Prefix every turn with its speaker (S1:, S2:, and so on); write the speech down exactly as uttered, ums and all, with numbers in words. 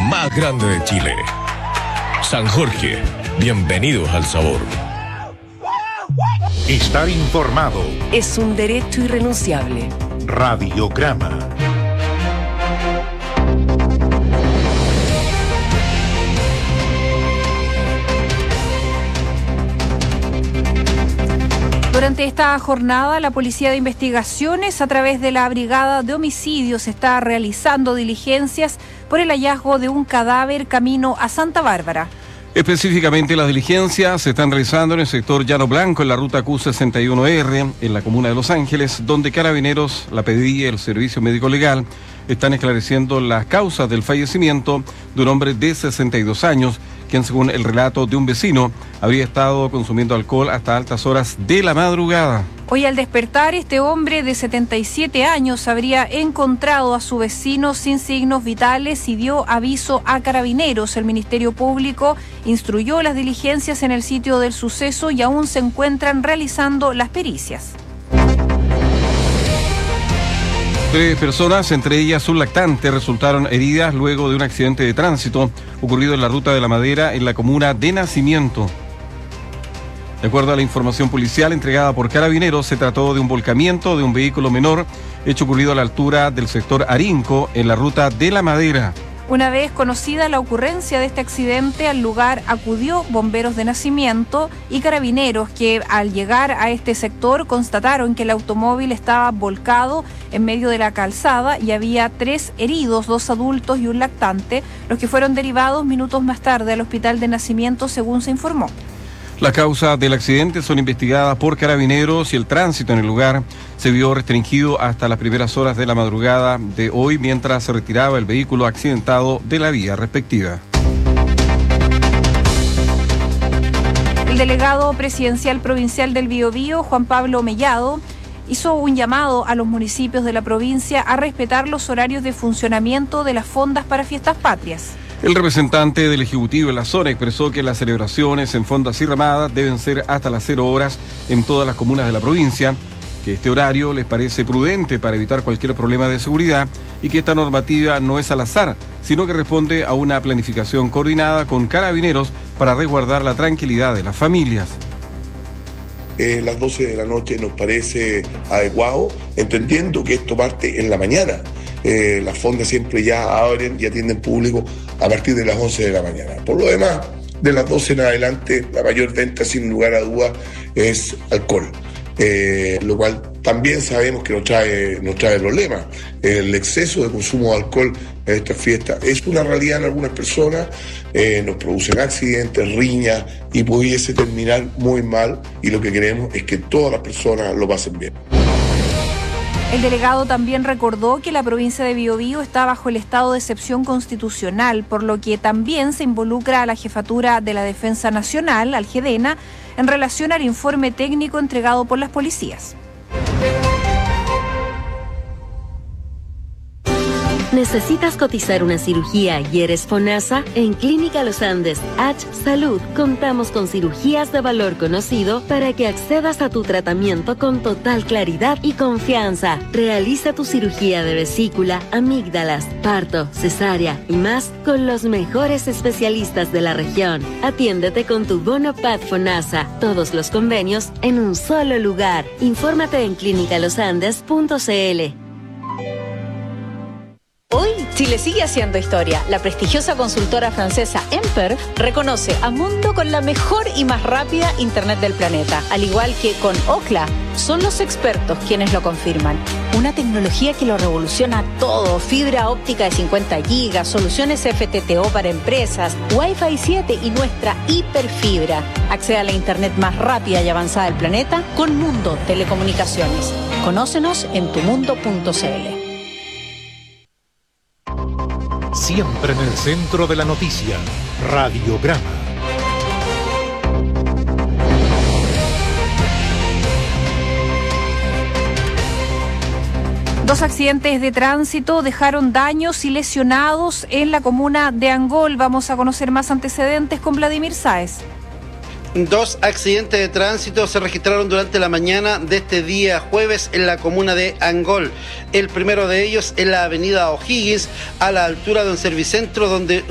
S1: más grande de Chile. San Jorge, bienvenidos al sabor.
S2: Estar informado
S3: es un derecho irrenunciable.
S2: Radiograma.
S4: Durante esta jornada, la Policía de Investigaciones, a través de la Brigada de Homicidios, está realizando diligencias por el hallazgo de un cadáver camino a Santa Bárbara.
S5: Específicamente, las diligencias se están realizando en el sector Llano Blanco, en la ruta Q sesenta y uno R, en la comuna de Los Ángeles, donde Carabineros, la P D I y el Servicio Médico Legal están esclareciendo las causas del fallecimiento de un hombre de sesenta y dos años, quien, según el relato de un vecino, habría estado consumiendo alcohol hasta altas horas de la madrugada.
S4: Hoy, al despertar, este hombre de setenta y siete años habría encontrado a su vecino sin signos vitales y dio aviso a Carabineros. El Ministerio Público instruyó las diligencias en el sitio del suceso y aún se encuentran realizando las pericias.
S5: Tres personas, entre ellas un lactante, resultaron heridas luego de un accidente de tránsito ocurrido en la Ruta de la Madera en la comuna de Nacimiento. De acuerdo a la información policial entregada por Carabineros, se trató de un volcamiento de un vehículo menor, hecho ocurrido a la altura del sector Arinco, en la Ruta de la Madera.
S4: Una vez conocida la ocurrencia de este accidente, al lugar acudió Bomberos de Nacimiento y Carabineros, que al llegar a este sector constataron que el automóvil estaba volcado en medio de la calzada y había tres heridos, dos adultos y un lactante, los que fueron derivados minutos más tarde al Hospital de Nacimiento, según se informó.
S5: Las causas del accidente son investigadas por Carabineros y el tránsito en el lugar se vio restringido hasta las primeras horas de la madrugada de hoy, mientras se retiraba el vehículo accidentado de la vía respectiva.
S4: El delegado presidencial provincial del Biobío, Juan Pablo Mellado, hizo un llamado a los municipios de la provincia a respetar los horarios de funcionamiento de las fondas para fiestas patrias.
S5: El representante del Ejecutivo en la zona expresó que las celebraciones en fondas y ramadas deben ser hasta las cero horas en todas las comunas de la provincia, que este horario les parece prudente para evitar cualquier problema de seguridad y que esta normativa no es al azar, sino que responde a una planificación coordinada con Carabineros para resguardar la tranquilidad de las familias.
S6: Eh, las doce de la noche nos parece adecuado, entendiendo que esto parte en la mañana. Eh, las fondas siempre ya abren y atienden público a partir de las once de la mañana. Por lo demás, de las doce en adelante, la mayor venta, sin lugar a dudas, es alcohol. Eh, lo cual también sabemos que nos trae, nos trae problemas. El exceso de consumo de alcohol en estas fiestas es una realidad en algunas personas, eh, nos producen accidentes, riñas y pudiese terminar muy mal, y lo que queremos es que todas las personas lo pasen bien.
S4: El delegado también recordó que la provincia de Biobío está bajo el estado de excepción constitucional, por lo que también se involucra a la Jefatura de la Defensa Nacional, al GEDENA, en relación al informe técnico entregado por las policías.
S7: ¿Necesitas cotizar una cirugía y eres FONASA? En Clínica Los Andes H Salud contamos con cirugías de valor conocido para que accedas a tu tratamiento con total claridad y confianza. Realiza tu cirugía de vesícula, amígdalas, parto, cesárea y más con los mejores especialistas de la región. Atiéndete con tu bono P A D FONASA. Todos los convenios en un solo lugar. Infórmate en clínica los andes punto c l.
S8: Hoy, Chile sigue haciendo historia. La prestigiosa consultora francesa Emper reconoce a Mundo con la mejor y más rápida Internet del planeta. Al igual que con Ookla, son los expertos quienes lo confirman. Una tecnología que lo revoluciona todo. Fibra óptica de cincuenta gigas, soluciones F T T O para empresas, Wi-Fi siete y nuestra hiperfibra. Accede a la Internet más rápida y avanzada del planeta con Mundo Telecomunicaciones. Conócenos en tu mundo punto c l.
S2: Siempre en el centro de la noticia, Radiograma.
S4: Dos accidentes de tránsito dejaron daños y lesionados en la comuna de Angol. Vamos a conocer más antecedentes con Vladimir Sáez.
S9: Dos accidentes de tránsito se registraron durante la mañana de este día jueves en la comuna de Angol. El primero de ellos en la avenida O'Higgins, a la altura de un servicentro donde